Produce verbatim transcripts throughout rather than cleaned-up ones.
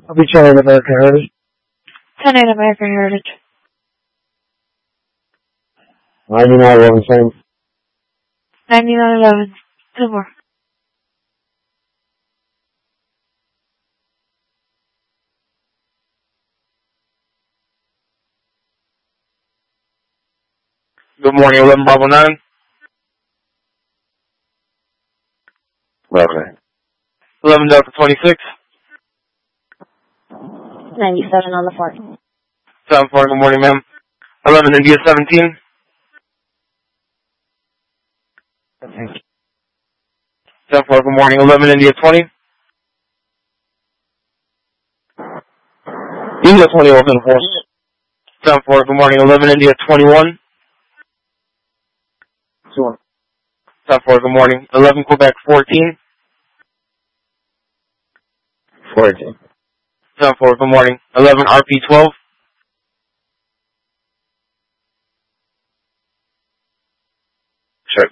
I'll be Charlie American Heritage. ten eight American Heritage. ninety-nine eleven, same. ninety-nine eleven. Two more. Good morning, eleven Bravo nine. eleven. eleven Delta twenty-six. ninety-seven on the fourth. seven four, good morning, ma'am. eleven India seventeen. seven four, good morning, eleven India twenty. India twenty, open force. seven four, good morning, eleven India twenty-one. two one. seven four, good morning, eleven Quebec fourteen. fourteen. seven four, good morning, eleven R P twelve. Check.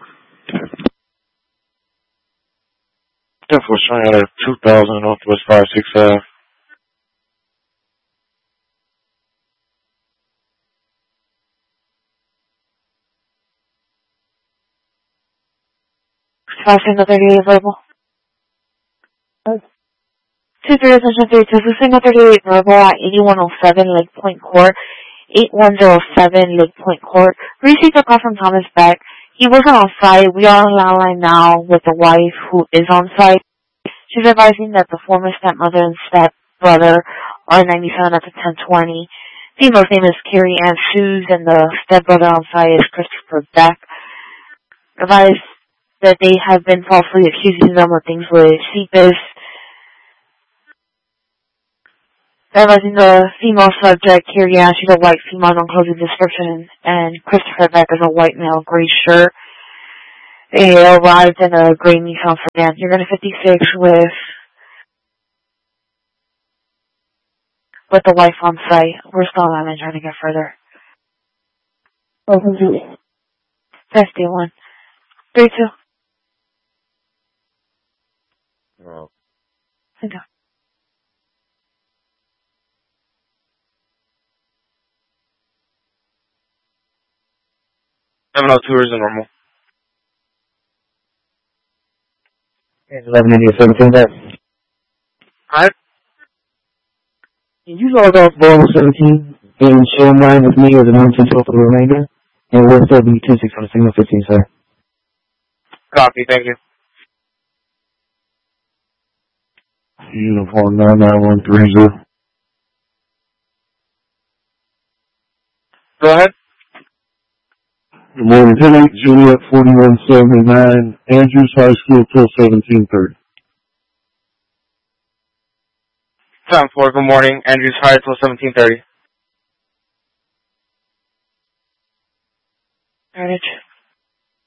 ten four, showing out at two thousand Northwest five six five. five single thirty-eight verbal. two three attention three two single thirty-eight verbal at eighty-one oh seven Lake Point Court. eighty-one oh seven Lake Point Court. Received a call from Thomas Beck. He wasn't on site. We are on the line now with the wife who is on site. She's advising that the former stepmother and stepbrother are ninety-seven at the ten twenty. Female's name is Carrie Ann Shoes and the stepbrother on site is Christopher Beck. Advised that they have been falsely accusing them of things with C P I S. Advising the female subject, Carrie Ann, she's a white female on clothing description, and Christopher Beck is a white male, gray shirt. They arrived in a gray Nissan sedan. You're going to fifty-six with with the wife on site. We're still on and trying to get further. fifty-one. three two. No. Okay. seven oh two is the normal. eleven India seventeen, there. Alright. Can you log off Bravo seventeen and show mine with me as a one ten twelve for the remainder? And we'll still be two six on the signal fifteen, sir. Copy, thank you. Uniform nine nine one three zero. Go ahead. Good morning, ten eight Juliet forty-one seventy-nine, Andrews High School till seventeen thirty. seven four, good morning, Andrews High till seventeen thirty. Heritage.